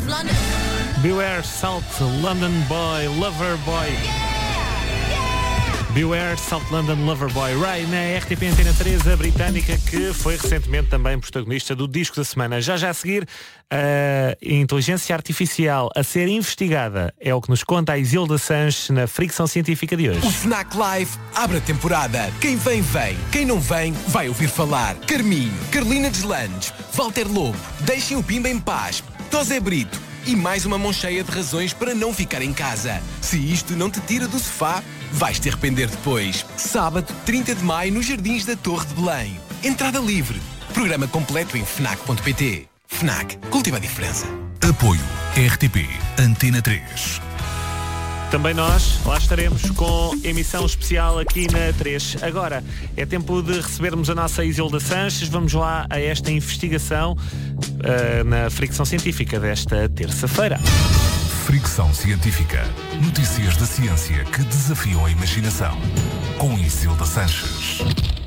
Beware South London Boy, Lover Boy. Beware South London Lover Boy, Ray na RTP Antena 3, a britânica, que foi recentemente também protagonista do disco da semana. Já a seguir, a inteligência artificial a ser investigada é o que nos conta a Isilda Sanches na Fricção Científica de hoje. O Fnac Live abre a temporada. Quem vem, vem. Quem não vem, vai ouvir falar. Carminho, Carolina Deslandes, Walter Lobo, Deixem o Pimba em Paz, Tosé Brito e mais uma mão cheia de razões para não ficar em casa. Se isto não te tira do sofá, vais te arrepender depois. Sábado, 30 de maio, nos Jardins da Torre de Belém. Entrada livre. Programa completo em fnac.pt. Fnac. Cultiva a diferença. Apoio RTP Antena 3. Também nós lá estaremos com emissão especial aqui na 3. Agora é tempo de recebermos a nossa Isilda Sanches. Vamos lá a esta investigação na Fricção Científica desta terça-feira. Fricção Científica. Notícias da ciência que desafiam a imaginação. Com Isilda Sanches.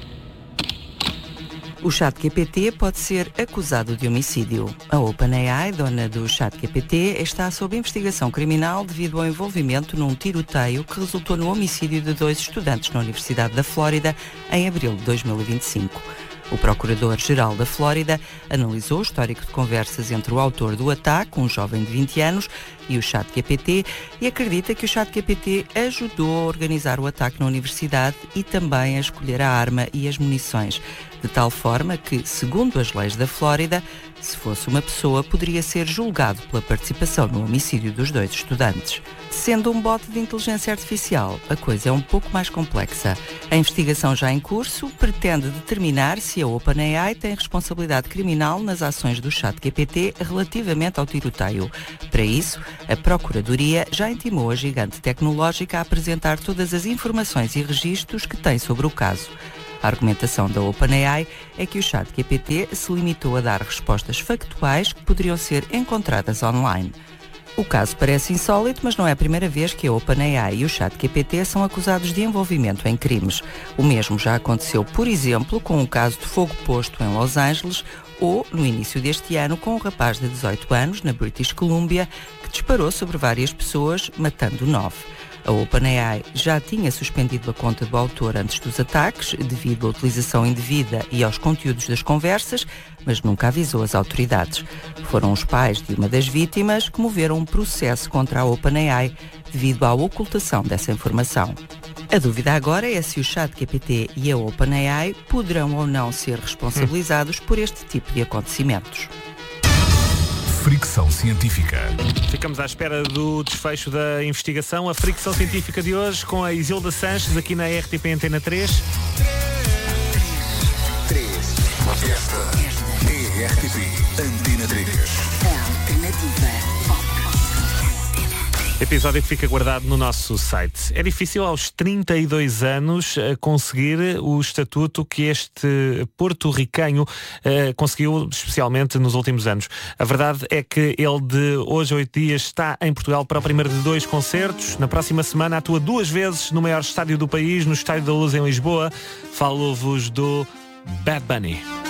O ChatGPT pode ser acusado de homicídio. A OpenAI, dona do ChatGPT, está sob investigação criminal devido ao envolvimento num tiroteio que resultou no homicídio de 2 estudantes na Universidade da Flórida em abril de 2025. O Procurador-Geral da Flórida analisou o histórico de conversas entre o autor do ataque, um jovem de 20 anos, e o ChatGPT e acredita que o ChatGPT ajudou a organizar o ataque na universidade e também a escolher a arma e as munições, de tal forma que, segundo as leis da Flórida, se fosse uma pessoa, poderia ser julgado pela participação no homicídio dos 2 estudantes. Sendo um bot de inteligência artificial, a coisa é um pouco mais complexa. A investigação já em curso pretende determinar se a OpenAI tem responsabilidade criminal nas ações do ChatGPT relativamente ao tiroteio. Para isso, a Procuradoria já intimou a gigante tecnológica a apresentar todas as informações e registros que tem sobre o caso. A argumentação da OpenAI é que o ChatGPT se limitou a dar respostas factuais que poderiam ser encontradas online. O caso parece insólito, mas não é a primeira vez que a OpenAI e o ChatGPT são acusados de envolvimento em crimes. O mesmo já aconteceu, por exemplo, com o caso de fogo posto em Los Angeles ou, no início deste ano, com um rapaz de 18 anos, na British Columbia, que disparou sobre várias pessoas, matando 9. A OpenAI já tinha suspendido a conta do autor antes dos ataques, devido à utilização indevida e aos conteúdos das conversas, mas nunca avisou as autoridades. Foram os pais de uma das vítimas que moveram um processo contra a OpenAI devido à ocultação dessa informação. A dúvida agora é se o ChatGPT e a OpenAI poderão ou não ser responsabilizados por este tipo de acontecimentos. Fricção Científica. Ficamos à espera do desfecho da investigação. A Fricção Científica de hoje com a Isilda Sanches aqui na RTP Antena 3. Esta é a RTP Antena 3. Episódio que fica guardado no nosso site. É difícil aos 32 anos conseguir o estatuto que este porto-ricanho conseguiu, especialmente nos últimos anos. A verdade é que ele de hoje a 8 dias está em Portugal para o primeiro de 2 concertos. Na próxima semana atua 2 vezes no maior estádio do país, no Estádio da Luz em Lisboa. Falo-vos do Bad Bunny.